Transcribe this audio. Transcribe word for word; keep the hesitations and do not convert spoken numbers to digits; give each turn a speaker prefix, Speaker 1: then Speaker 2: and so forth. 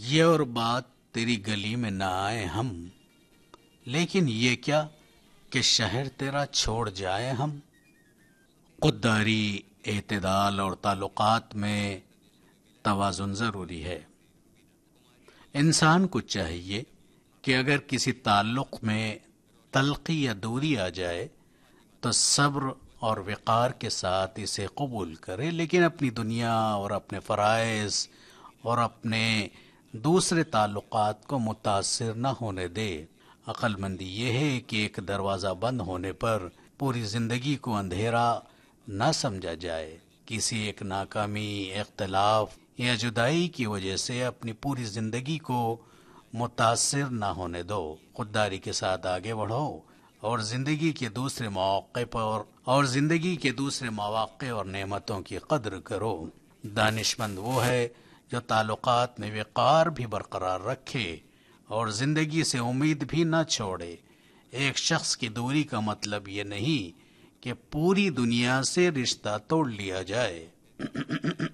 Speaker 1: یہ اور بات تیری گلی میں نہ آئے ہم، لیکن یہ کیا کہ شہر تیرا چھوڑ جائے ہم۔ خودداری، اعتدال اور تعلقات میں توازن ضروری ہے۔ انسان کو چاہیے کہ اگر کسی تعلق میں تلخی یا دوری آ جائے تو صبر اور وقار کے ساتھ اسے قبول کرے، لیکن اپنی دنیا اور اپنے فرائض اور اپنے دوسرے تعلقات کو متاثر نہ ہونے دے۔ عقل مندی یہ ہے کہ ایک دروازہ بند ہونے پر پوری زندگی کو اندھیرا نہ سمجھا جائے۔ کسی ایک ناکامی، اختلاف یا جدائی کی وجہ سے اپنی پوری زندگی کو متاثر نہ ہونے دو۔ خودداری کے ساتھ آگے بڑھو اور زندگی کے دوسرے مواقع پر اور زندگی کے دوسرے مواقع اور نعمتوں کی قدر کرو۔ دانش مند وہ ہے جو تعلقات میں وقار بھی برقرار رکھے اور زندگی سے امید بھی نہ چھوڑے۔ ایک شخص کی دوری کا مطلب یہ نہیں کہ پوری دنیا سے رشتہ توڑ لیا جائے۔